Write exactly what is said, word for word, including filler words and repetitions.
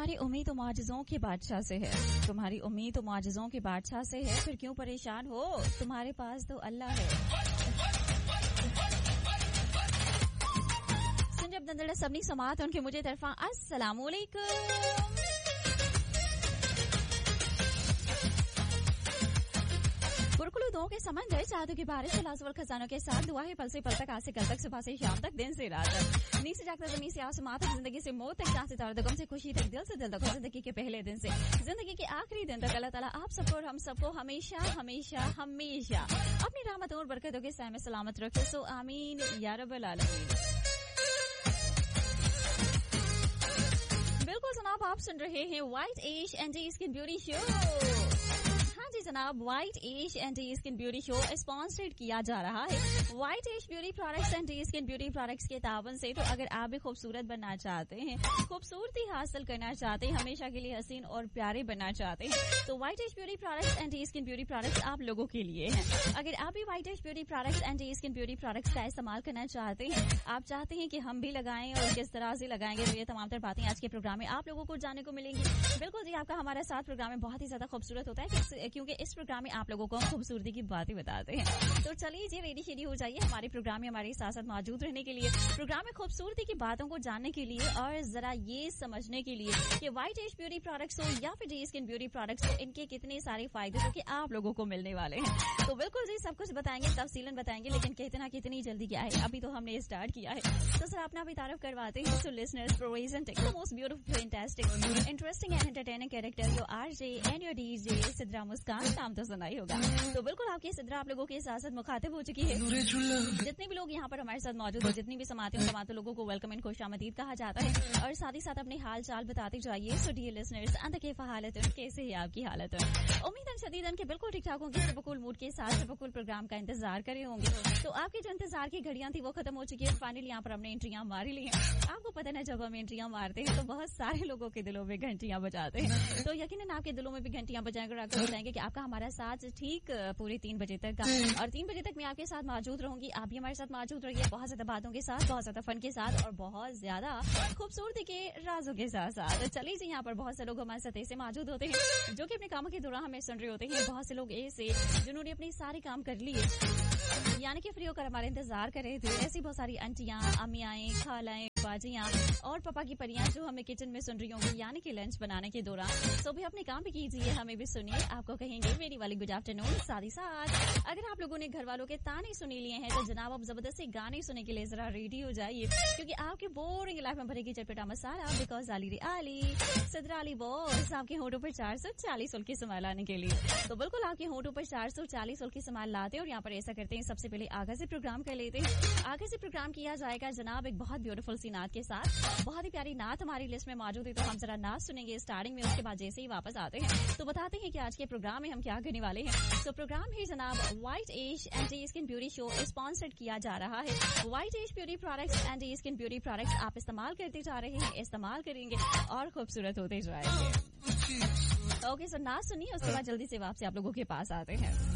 तुम्हारी उम्मीद तो मुआजिज़ों के बादशाह से है, तुम्हारी उम्मीद तो मुआजिज़ों के बादशाह से है, फिर क्यों परेशान हो, तुम्हारे पास तो अल्लाह है। सुन जब दंदड़ा सबनी समात उनके मुझे तरफा अस्सलामु अलैकुम। गुरकुल दो के समंदर साधु के बारिश से लाजवल खजानों के साथ दुआ है पल से पल तक, आज से कल तक, सुबह से शाम तक, दिन से रात तक, नीचे जागता जमीन से आसमां तक, जिंदगी से मौत तक, चाह से तार गम से खुशी तक, दिल से दिल तक, जिंदगी के पहले दिन से जिंदगी के आखिरी दिन तक अल्लाह ताला आप सबको और हम सबको हमेशा हमेशा हमेशा अपनी रहमतों और बरकतों के साए में सलामत रखे। सो आमीन या रब्बल आलमीन। बिल्कुल जनाब, आप सुन रहे हैं white as and skin beauty show. हाँ जी जनाब, white as and skin beauty show sponsored किया जा रहा है white as beauty products and skin beauty products के तावन से। तो अगर आप भी खूबसूरत बनना चाहते हैं, खूबसूरती हासिल करना चाहते हैं, हमेशा के लिए हसीन और प्यारे बनना चाहते हैं, तो white as beauty products and skin beauty products आप लोगों के लिए हैं। अगर आप भी white as beauty products and skin beauty products का इस्तेमाल करना चाहते हैं, आप चाहते हैं कि हम भी लगाएं और किस तरह से लगाएंगे, तो ये तमाम तर बातें आज के प्रोग्राम में आप लोगों को जानने को मिलेंगी। बिल्कुल जी, आपका हमारा साथ प्रोग्राम में बहुत ही ज्यादा खूबसूरत होता है, क्योंकि इस प्रोग्राम में आप लोगों को हम खूबसूरती की बातें बताते हैं। तो चलिए जी, रेडी शेडी हो जाइए हमारे प्रोग्राम में हमारे साथ साथ मौजूद रहने के लिए, प्रोग्राम में खूबसूरती की बातों को जानने के लिए और जरा ये समझने के लिए कि व्हाइट एज ब्यूटी प्रोडक्ट्स हो या फिर डी स्किन ब्यूटी प्रोडक्ट्स हो, इनके कितने सारे फायदे जो कि आप लोगों को मिलने वाले हैं। तो बिल्कुल जी, सब कुछ बताएंगे, तफसीलन बताएंगे, लेकिन कहते ना कितनी जल्दी क्या है, अभी तो हमने स्टार्ट किया है। तो सर अपना भी तारुफ करवाते हैं to listeners presenting the most beautiful, fantastic, interesting and entertaining character your RJ and your DJ Sidra मुस्कान। नाम तो सुना ही होगा। तो बिल्कुल आपकी सिद्रा आप लोगों के साथ साथ मुखातिब हो चुकी है। जितने भी लोग यहाँ पर हमारे साथ मौजूद है, जितनी भी समाते हैं, तमाम लोगों को वेलकम एंड खुशामदीद कहा जाता है और साथ ही साथ अपने हाल चाल बताते जाइए। सो डियर लिसनर्स, अंदर के हालत कैसे है आपकी हालत? उम्मीद शदीदन के बिल्कुल ठीक ठाक होंगे, सबकुल मूड के साथ सबकुल प्रोग्राम का इंतजार करे होंगे। तो आपकी जो इंतजार की घड़ियां थी वो खत्म हो चुकी है। फाइनली यहाँ पर हमने एंट्रियां मारी ली हैं। आपको पता ना, जब हम एंट्रियां मारते हैं तो बहुत सारे लोगों के दिलों में घंटियां बजाते हैं। तो यकीनन आपके दिलों में भी घंटियां बजाकर आपको बताएंगे कि आपका हमारा साथ ठीक पूरे तीन बजे तक का, और तीन बजे तक मैं आपके साथ मौजूद रहूंगी। आप भी हमारे साथ मौजूद रहिए, बहुत ज्यादा बातों के साथ, बहुत ज्यादा फन के साथ और बहुत ज्यादा खूबसूरती के राजों के साथ साथ। चलिए जी, यहाँ पर बहुत से लोग हमारे साथ ऐसे मौजूद होते हैं जो कि अपने कामों के दौरान हमें सुन रहे होते हैं। बहुत से लोग ऐसे जिन्होंने अपने सारे काम कर लिए, यानी कि फ्री होकर हमारे इंतजार कर रहे थे। ऐसी बहुत सारी आंटियां, अम्मियाएं, खालाएं, बाजियां और पापा की परियां जो हमें किचन में सुन रही होंगी, यानी कि लंच बनाने के दौरान। तो भी अपने काम भी कीजिए, हमें भी सुनिए, आपको कहेंगे मेरी वाली गुड आफ्टरनून। साथ ही साथ अगर आप लोगों ने घर वालों के ताने सुनी लिए हैं तो जनाब आप जबरदस्ती गाने सुनने के लिए जरा रेडी हो जाइए, क्योंकि आपकी बोरिंग लाइफ में भरेगी चटपटा मसाला। बिकॉज आली रे आली सिद्रा अली बॉस आपके होठों पर चार सौ चालीस उल्की समाल लाने के लिए। तो बिल्कुल आपके होठों पर चार सौ चालीस उल्की समाल लाते हैं और यहाँ पर ऐसा करते हैं, सबसे पहले आगे से प्रोग्राम कर लेते हैं। आगे से प्रोग्राम किया जाएगा जनाब एक बहुत ब्यूटीफुल सी नात के साथ। बहुत ही प्यारी नात हमारी लिस्ट में मौजूद है, तो हम जरा नात सुनेंगे स्टार्टिंग में। उसके बाद जैसे ही वापस आते हैं तो बताते हैं कि आज के प्रोग्राम में हम क्या करने वाले हैं। तो प्रोग्राम है जनाब white as and skin beauty show sponsored किया जा रहा है white as beauty products and skin beauty products. आप इस्तेमाल करते जा रहे हैं, इस्तेमाल करेंगे और खूबसूरत होते जाएंगे। ओके, सो नात सुनिए, उसके बाद जल्दी से वापसी आप लोगों के पास आते हैं।